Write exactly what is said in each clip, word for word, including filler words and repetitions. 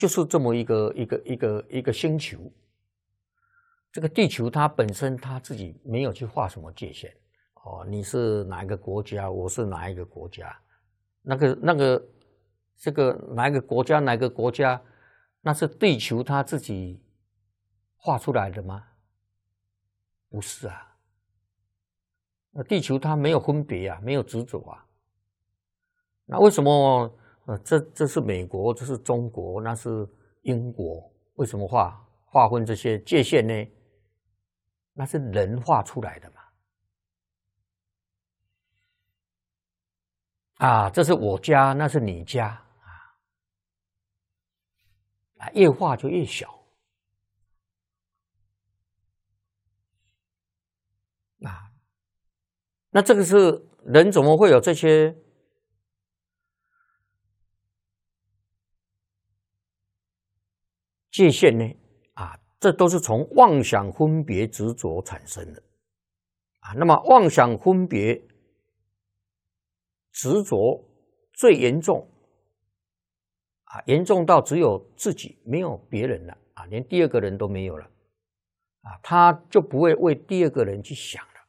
就是这么一个一个一个一个星球。这个地球它本身它自己没有去画什么界限哦，你是哪一个国家，我是哪一个国家，那个那个这个哪一个国家哪一个国家，那是地球它自己画出来的吗？不是啊，那地球它没有分别啊，没有执着啊。那为什么呃这这是美国，这是中国，那是英国，为什么划划分这些界限呢？那是人画出来的嘛。啊，这是我家，那是你家啊，越画就越小啊。那这个是人怎么会有这些界限呢？啊，这都是从妄想分别执着产生的啊。那么妄想分别执着最严重啊，严重到只有自己没有别人了啊，连第二个人都没有了啊，他就不会为第二个人去想了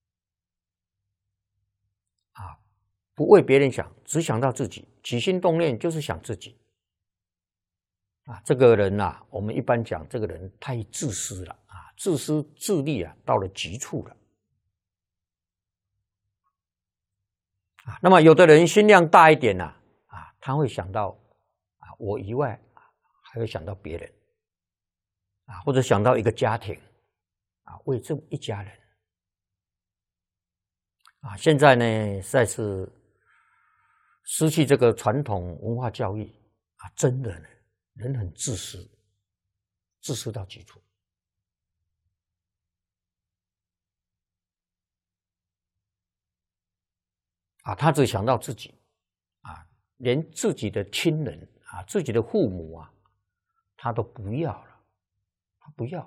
啊，不为别人想，只想到自己，起心动念就是想自己啊。这个人啊，我们一般讲这个人太自私了啊，自私自利啊，到了极处了啊。那么有的人心量大一点呢啊，啊，他会想到啊我以外啊，还会想到别人啊，或者想到一个家庭啊，为这么一家人啊。现在呢，实在是失去这个传统文化教育啊，真的呢，人很自私，自私到极处啊，他只想到自己啊，连自己的亲人啊，自己的父母啊，他都不要了，他不要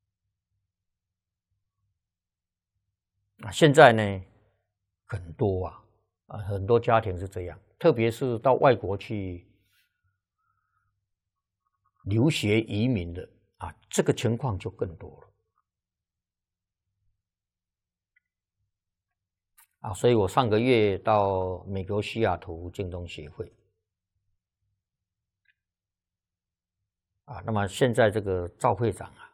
啊。现在呢，很多啊啊，很多家庭是这样，特别是到外国去留学移民的啊，这个情况就更多了啊。所以我上个月到美国西雅图建中协会啊，那么现在这个赵会长啊，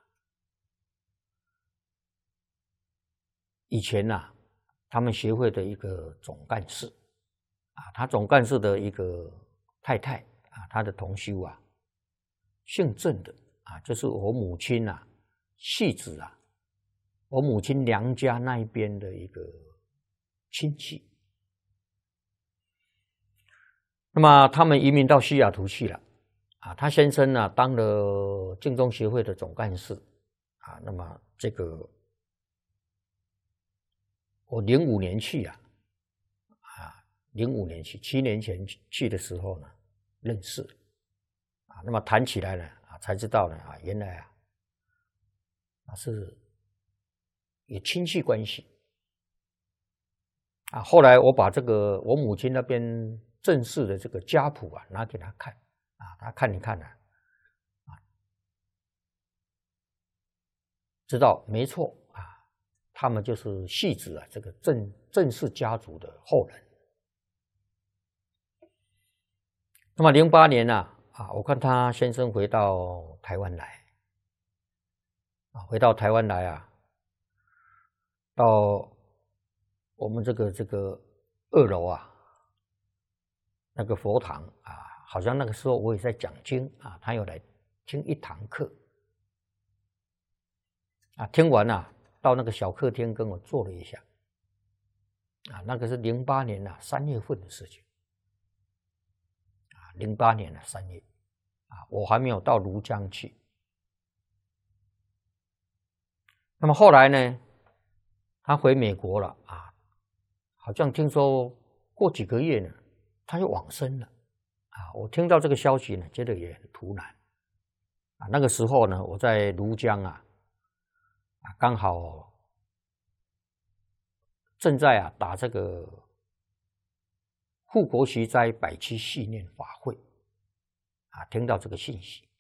以前呐、啊，他们协会的一个总干事啊，他总干事的一个太太啊，他的同修啊，姓郑的啊，就是我母亲呐、啊，戏子啊，我母亲娘家那一边的一个亲戚。那么他们移民到西雅图去了啊，他先生呢当了建中协会的总干事啊，那么这个我零五年去啊，啊，零五年去，七年前去的时候呢认识啊，那么谈起来呢啊，才知道呢啊，原来啊啊是有亲戚关系啊。后来我把这个我母亲那边正式的这个家谱啊拿给他看啊，他看一看呢啊，知道没错啊，他们就是戏子啊这个郑郑氏家族的后人。那么零八年呢啊，啊，我看他先生回到台湾来啊，回到台湾来啊，到我们这个这个二楼啊，那个佛堂啊，好像那个时候我也在讲经啊，他有来听一堂课啊，听完啊，到那个小客厅跟我坐了一下啊，那个是零八年啊三月份的事情啊，零八年的三月啊，我还没有到庐江去。那么后来呢，他回美国了啊，好像听说过几个月呢，他就往生了啊。我听到这个消息呢，觉得也很突然啊。那个时候呢，我在庐江啊，啊，刚好正在啊打这个护国息灾百期系念法会啊听到这个信息。